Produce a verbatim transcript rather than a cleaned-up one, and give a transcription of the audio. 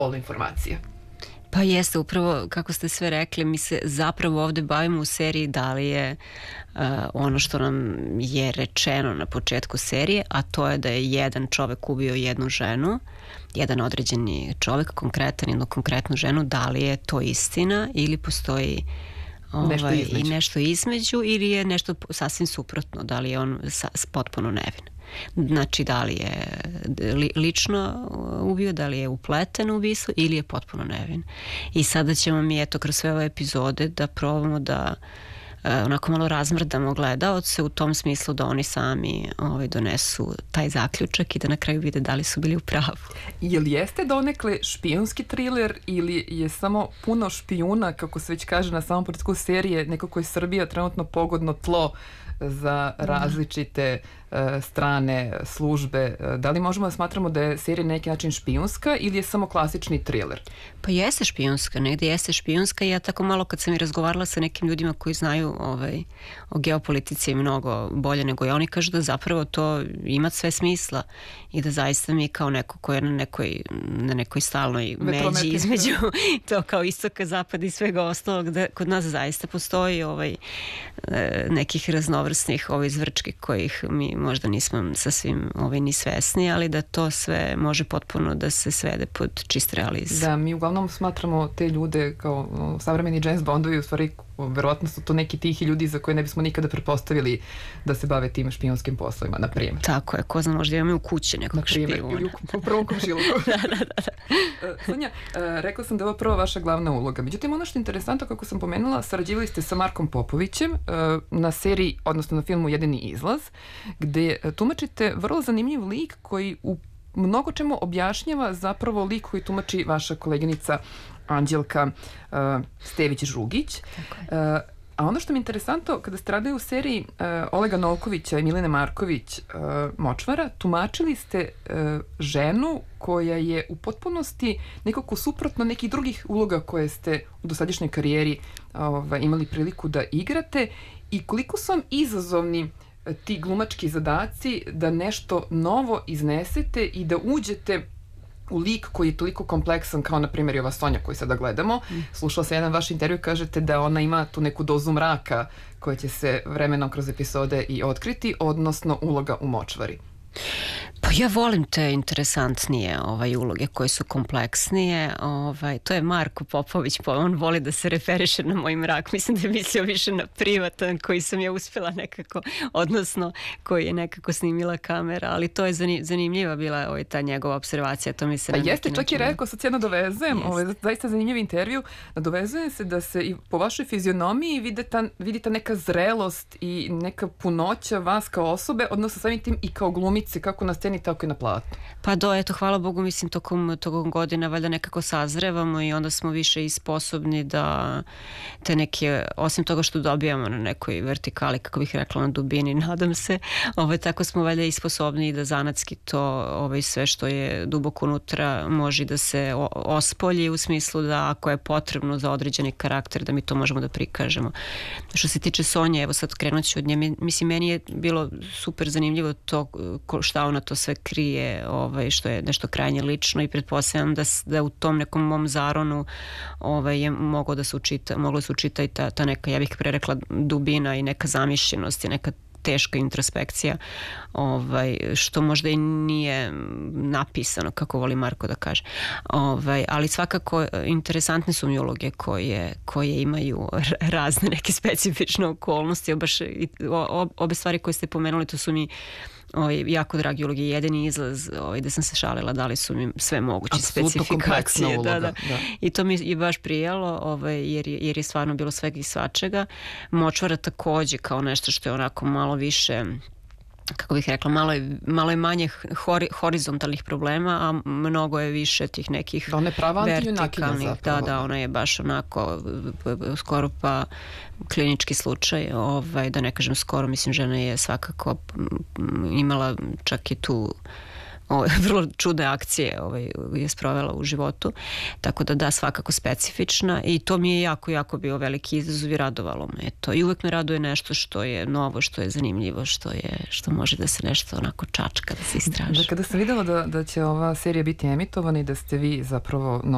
poluinformacije. Pa jeste, upravo kako ste sve rekli, mi se zapravo ovde bavimo u seriji da li je uh, ono što nam je rečeno na početku serije, a to je da je jedan čovek ubio jednu ženu, jedan određeni čovek, konkretan, jednu konkretnu ženu, da li je to istina ili postoji ovaj, nešto i nešto između ili je nešto sasvim suprotno, da li je on sa, potpuno nevin. Znači, da li je li, lično ubio, da li je upleten u ubistvo ili je potpuno nevin. I sada ćemo mi, eto, kroz sve ove epizode da probamo da e, onako malo razmrdamo gledaoce u tom smislu da oni sami ovaj, donesu taj zaključak i da na kraju vide da li su bili u pravu. Jel jeste donekle špijunski thriller ili je samo puno špijuna, kako se već kaže na samom početku serije, nekako je Srbija trenutno pogodno tlo za različite uh, strane službe. Da li možemo da smatramo da je serija na neki način špijunska ili je samo klasični thriller? Pa jeste špijunska, negde jeste špijunska i ja tako malo kad sam i razgovarala sa nekim ljudima koji znaju ovaj, o geopolitici mnogo bolje nego i oni kažu da zapravo to ima sve smisla i da zaista mi kao neko ko je na nekoj, na nekoj stalnoj međi između to kao istoka, zapada i svega ostalog, da kod nas zaista postoji ovaj, nekih raznovrsnih ovaj, zvrčki kojih mi možda nismo sasvim ovaj, ni svesni, ali da to sve može potpuno da se svede pod čist realizam. Da, mi uglavnom smatramo te ljude kao savremeni James Bondovi, u stvari verovatno su to neki tihi ljudi za koje ne bismo nikada prepostavili da se bave tim špijunskim poslovima, na primjer. Tako je, ko zna, možda imamo u kući nekog špijuna. U prvom komšiluku. da, da, da. da. Sonja, rekla sam da je ovo prva vaša glavna uloga. Međutim, ono što je interesantno, kako sam pomenula, sarađivali ste sa Markom Popovićem na seriji, odnosno na filmu Jedini izlaz, gde tumačite vrlo zanimljiv lik koji u mnogo čemu objašnjava zapravo lik koji tumači vaša koleginica Anđelka uh, Stević-Žugić. Uh, a ono što mi je interesantno, kada ste radili u seriji uh, Olega Novkovića i Milene Marković uh, Močvara, tumačili ste uh, ženu koja je u potpunosti nekako suprotno nekih drugih uloga koje ste u dosadašnjoj karijeri uh, imali priliku da igrate i koliko su vam izazovni ti glumački zadaci da nešto novo iznesete i da uđete u lik koji je toliko kompleksan kao na primjer i ova Sonja koju sada gledamo. Mm. Slušala sam jedan vaš intervju, kažete da ona ima tu neku dozu mraka koja će se vremenom kroz epizode i otkriti, odnosno uloga u Močvari. Pa ja volim te interesantnije ovaj, uloge koje su kompleksnije. Ovaj, to je Marko Popović, on voli da se referiše na moj mrak. Mislim da je mislio više na privatan koji sam ja uspela nekako, odnosno koji je nekako snimila kamera, ali to je zanimljiva bila ovaj, ta njegova observacija. To mi se pa jeste, čak i rekao, sad se ja nadovezujem, ovaj, zaista zanimljiv intervju, nadovezujem se da se i po vašoj fizionomiji vidite, vidite neka zrelost i neka punoća vas kao osobe, odnosno samim tim i kao glumice, kako na sceni, tako i na platu. Pa do, eto, hvala Bogu, mislim, tokom, tokom godina valjda nekako sazrevamo i onda smo više i sposobni da te neke, osim toga što dobijamo na nekoj vertikali, kako bih rekla, na dubini, nadam se, ovaj, tako smo valjda i sposobni da zanatski to, ovaj, sve što je duboko unutra može da se ospolji u smislu da ako je potrebno za određeni karakter, da mi to možemo da prikažemo. Što se tiče Sonje, evo sad krenut ću od nje, mislim, meni je bilo super zanimljivo to šta ona to sve krije, ovaj, što je nešto krajnje lično i pretpostavljam da, da u tom nekom mom zaronu ovaj, je moglo da se učita, moglo da se učita i ta, ta neka, ja bih prerekla, dubina i neka zamišljenost i neka teška introspekcija, ovaj, što možda i nije napisano, kako voli Marko da kaže. Ovaj, ali svakako interesantne su mi uloge koje, koje imaju razne neke specifične okolnosti. Baš, obe stvari koje ste pomenuli, to su mi Ovaj, jako dragi ulogi. Jedini izlaz, ovaj, gde sam se šalila, dali su mi sve moguće apsolutno specifikacije. Uloga, da, da. Da. I to mi je baš prijelo, ovaj, jer, je, jer je stvarno bilo svega i svačega. Močvara takođe kao nešto što je onako malo više, kako bih rekla, malo je, malo je manje hori, horizontalnih problema, a mnogo je više tih nekih da, ona je prava vertikalnih. Da, da, ona je baš onako skoro pa klinički slučaj, ovaj, da ne kažem skoro, mislim, žena je svakako imala čak i tu Ove, vrlo čudne akcije ovaj, je sprovela u životu, tako da da, svakako specifična i to mi je jako, jako bio veliki izazov i radovalo me to. I uvek me raduje nešto što je novo, što je zanimljivo, što je, što može da se nešto onako čačka, da se istraži. Da, kada sam videla da, da će ova serija biti emitovana i da ste vi zapravo